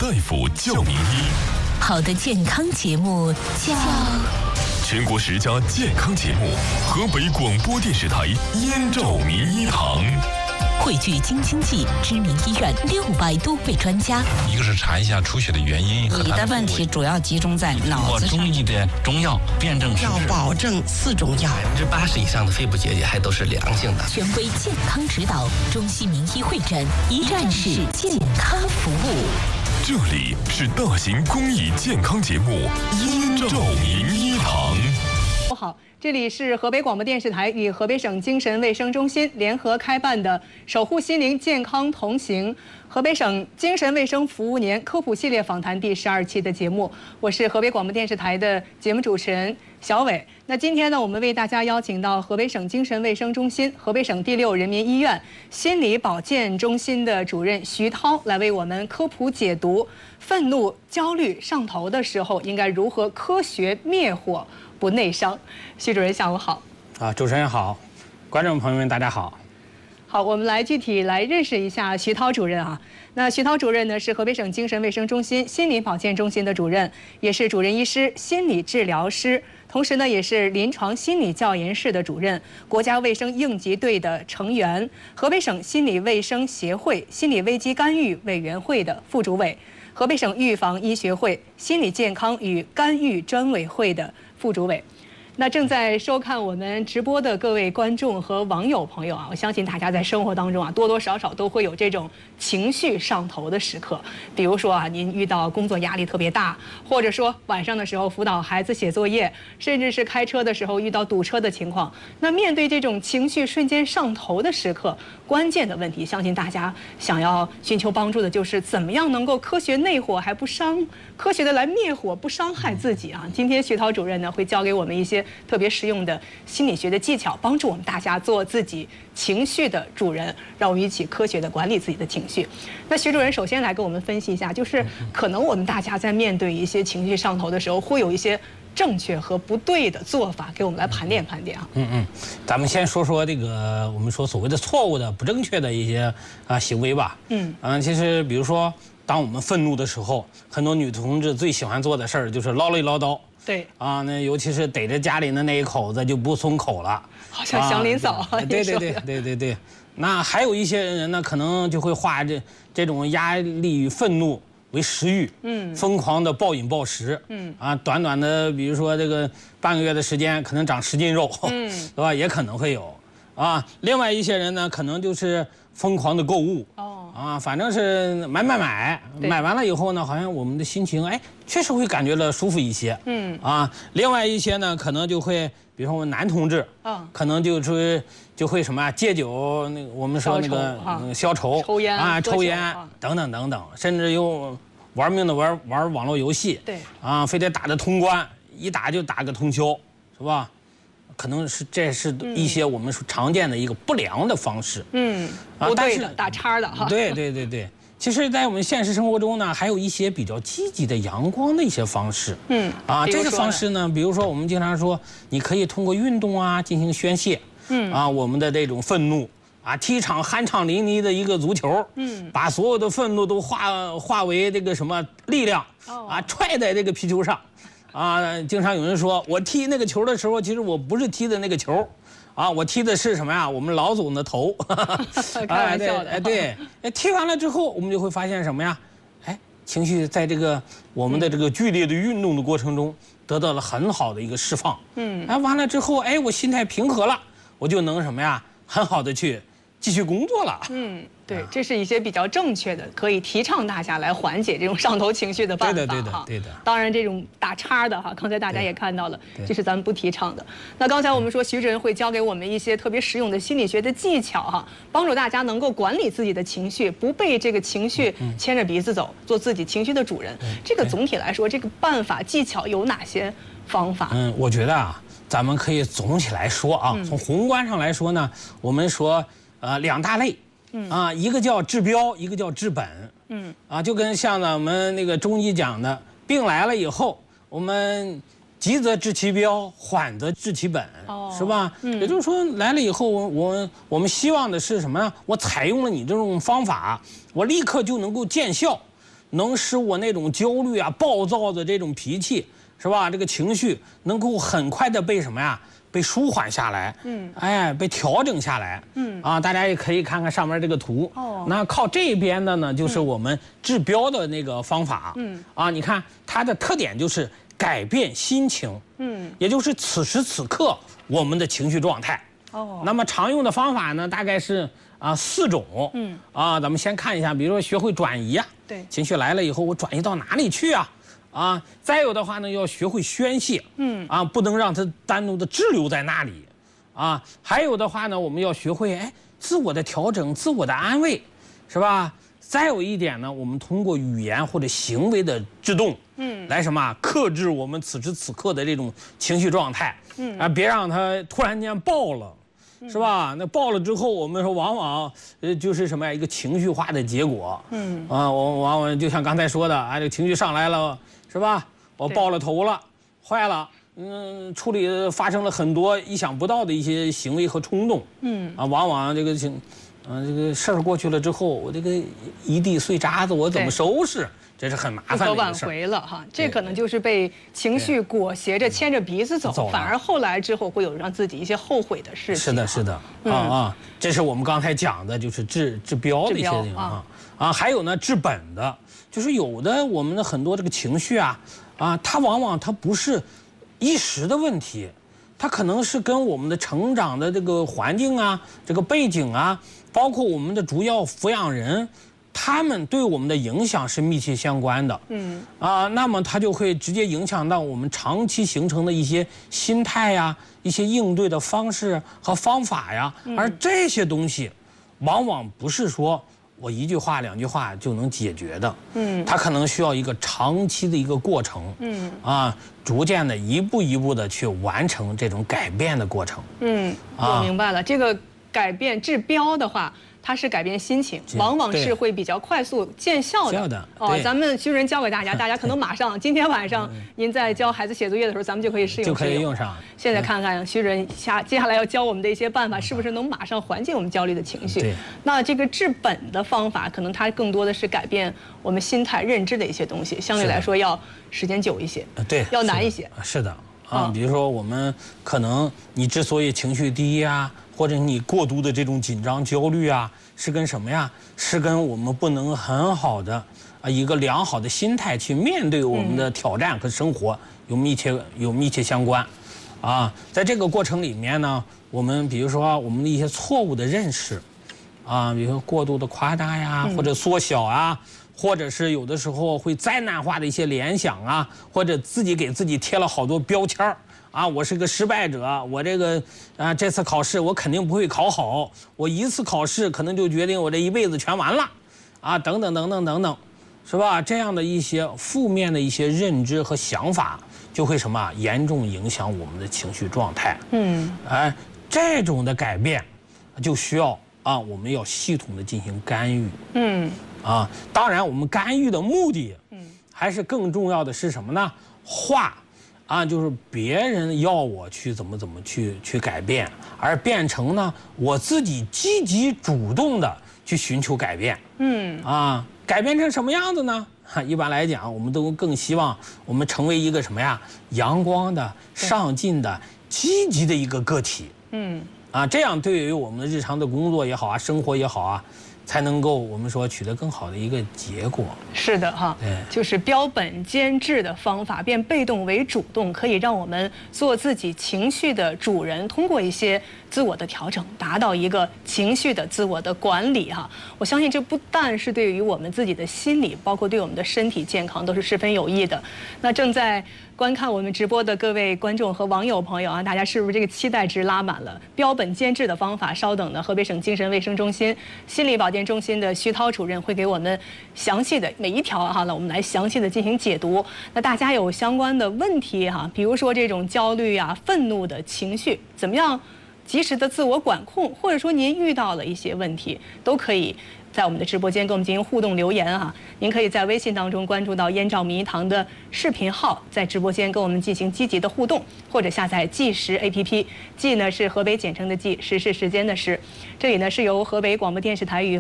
大夫叫名医。 好的健康节目叫全国10家健康节目，河北广播电视台燕赵名医堂。 汇聚京津冀知名医院600多位专家。 一个是查一下出血的原因， 你的问题主要集中在脑子上。 中医的中药辨证要保证4种药 ，80%以上的肺部结节还都是良性的。 权威健康指导，中西名医会诊，一站式健康服务。 这里是大型公益健康节目燕赵名医堂。 好，这里是河北广播电视台与河北省精神卫生中心联合开办的“守护心灵健康同行”河北省精神卫生服务年科普系列访谈第12期的节目。我是河北广播电视台的节目主持人小伟。那今天呢，我们为大家邀请到河北省精神卫生中心、河北省第6人民医院心理保健中心的主任徐涛来为我们科普解读愤怒、焦虑上头的时候应该如何科学灭火，不内伤。徐主任下午好。 主持人好，观众朋友们大家好。 好，我们来具体来认识一下徐涛主任啊。那徐涛主任呢是河北省精神卫生中心心理保健中心的主任，也是主任医师、心理治疗师，同时呢也是临床心理教研室的主任，国家卫生应急队的成员，河北省心理卫生协会心理危机干预委员会的副主委，河北省预防医学会心理健康与干预专委会的副主委。那正在收看我们直播的各位观众和网友朋友啊，我相信大家在生活当中啊，多多少少都会有这种情绪上头的时刻。比如说啊，您遇到工作压力特别大，或者说晚上的时候辅导孩子写作业，甚至是开车的时候遇到堵车的情况。那面对这种情绪瞬间上头的时刻，关键的问题，相信大家想要寻求帮助的就是怎么样能够科学内火还不伤，科学的来灭火不伤害自己啊。今天徐涛主任呢会教给我们一些特别实用的心理学的技巧，帮助我们大家做自己情绪的主人，让我们一起科学的管理自己的情绪。那徐主任首先来给我们分析一下，就是可能我们大家在面对一些情绪上头的时候，会有一些正确和不对的做法，给我们来盘点盘点啊。 咱们先说说这个我们说所谓的错误的、不正确的一些行为吧。其实比如说，当我们愤怒的时候，很多女同志最喜欢做的事儿就是唠里唠叨。 对那尤其是逮着家里的那一口子就不松口了， 好像祥林嫂。 对。那还有一些人呢，可能就会化这种压力与愤怒为食欲，疯狂的暴饮暴食，短短的比如说这个半个月的时间，可能长10斤肉，对吧？也可能会有另外一些人呢，可能就是疯狂的购物，反正是买完了以后呢，好像我们的心情确实会感觉到舒服一些，另外一些呢，可能就会，比如说我们男同志，可能就会什么戒酒，那个我们说那个消愁， 抽烟等等，甚至又玩命的玩网络游戏， 对非得打得通关，一打就打个通宵，是吧？可能是这是一些我们说常见的一个不良的方式， 不对的，打叉的哈。 对。其实，在我们现实生活中呢，还有一些比较积极的、阳光的一些方式，这些方式呢，比如说我们经常说，你可以通过运动进行宣泄，我们的这种愤怒，踢场酣畅淋漓的一个足球，把所有的愤怒都化为这个什么力量，踹在这个皮球上。经常有人说，我踢那个球的时候，其实我不是踢的那个球，我踢的是什么呀？我们老总的头。 开玩笑的。 对，踢完了之后，我们就会发现什么呀？情绪在这个我们的这个剧烈的运动的过程中，得到了很好的一个释放。完了之后，我心态平和了，我就能什么呀？很好的去继续工作了。 对，这是一些比较正确的，可以提倡大家来缓解这种上头情绪的办法。 对的。 当然，这种打叉的刚才大家也看到了，这是咱们不提倡的。那刚才我们说，徐主任会教给我们一些特别实用的心理学的技巧帮助大家能够管理自己的情绪，不被这个情绪牵着鼻子走，做自己情绪的主人。这个总体来说，这个办法技巧有哪些方法？ 我觉得咱们可以总体来说从宏观上来说呢，我们说2大类。一个叫治标，一个叫治本。就跟像我们那个中医讲的，病来了以后，我们急则治其标，缓则治其本，是吧？也就是说，来了以后，我们希望的是什么呢？我采用了你这种方法，我立刻就能够见效。 能使我那种焦虑啊、暴躁的这种脾气，是吧？这个情绪能够很快的被什么呀？被舒缓下来，被调整下来，大家也可以看看上面这个图，那靠这边的呢，就是我们治标的那个方法，你看它的特点就是改变心情，也就是此时此刻我们的情绪状态，那么常用的方法呢，大概是4种，咱们先看一下，比如说学会转移啊， 对， 情绪来了以后，我转移到哪里去啊？再有的话呢，要学会宣泄，不能让它单独的滞留在那里，还有的话呢，我们要学会自我的调整、自我的安慰，是吧？再有一点呢，我们通过语言或者行为的制动，来什么克制我们此时此刻的这种情绪状态，别让它突然间爆了。是吧？那爆了之后，我们说往往就是什么呀？一个情绪化的结果。我往往就像刚才说的，这个情绪上来了，是吧？我爆了头了，坏了，处理发生了很多意想不到的一些行为和冲动。往往这个这个事儿过去了之后，我这个一地碎渣子，我怎么收拾？这是很麻烦的一个事儿， 不可挽回了哈。这可能就是被情绪裹挟着牵着鼻子走，反而后来之后会有让自己一些后悔的事情。 是的，是的，这是我们刚才讲的，就是治标的一些地方还有呢，治本的，就是有的我们的很多这个情绪它往往它不是一时的问题，它可能是跟我们的成长的这个环境这个背景包括我们的主要抚养人。他们对我们的影响是密切相关的，那么它就会直接影响到我们长期形成的一些心态一些应对的方式和方法而这些东西，往往不是说我一句话2句话就能解决的，它可能需要一个长期的一个过程，逐渐的一步一步的去完成这种改变的过程， 我明白了，这个改变治标的话。它是改变心情，往往是会比较快速见效的。咱们徐主任教给大家，大家可能马上今天晚上您在教孩子写作业的时候，咱们就可以试用， 就可以用上。 现在看看徐主任接下来要教我们的一些办法，是不是能马上缓解我们焦虑的情绪？那这个治本的方法，可能它更多的是改变我们心态、认知的一些东西，相对来说要时间久一些，要难一些。 是的，比如说我们可能你之所以情绪低或者你过度的这种紧张、焦虑是跟什么呀？是跟我们不能很好的一个良好的心态去面对我们的挑战和生活有密切相关，在这个过程里面呢，我们比如说我们的一些错误的认识，比如说过度的夸大或者缩小或者是有的时候会灾难化的一些联想或者自己给自己贴了好多标签儿。我是个失败者，我这个这次考试我肯定不会考好，我一次考试可能就决定我这一辈子全完了，等等等等等等，是吧？这样的一些负面的一些认知和想法，就会什么严重影响我们的情绪状态。这种的改变，就需要我们要系统的进行干预。当然我们干预的目的，还是更重要的是什么呢？就是别人要我去怎么去改变，而变成呢我自己积极主动的去寻求改变。改变成什么样子呢？一般来讲，我们都更希望我们成为一个什么呀？阳光的、上进的、积极的一个个体。这样对于我们的日常的工作也好生活也好才能够我们说取得更好的一个结果。 是的就是标本兼治的方法，变被动为主动，可以让我们做自己情绪的主人，通过一些自我的调整，达到一个情绪的自我的管理我相信这不但是对于我们自己的心理，包括对我们的身体健康都是十分有益的。那正在观看我们直播的各位观众和网友朋友大家是不是这个期待值拉满了？标本兼治的方法，稍等呢，河北省精神卫生中心心理保健中心的徐涛主任会给我们详细的每一条那我们来详细的进行解读。那大家有相关的问题比如说这种焦虑愤怒的情绪，怎么样及时的自我管控，或者说您遇到了一些问题，都可以在我们的直播间跟我们进行互动留言您可以在微信当中关注到燕赵民堂的视频号，在直播间跟我们进行积极的互动，或者下载计时 APP， 计呢是河北简称的计，时是时间的时。这里呢是由河北广播电视台与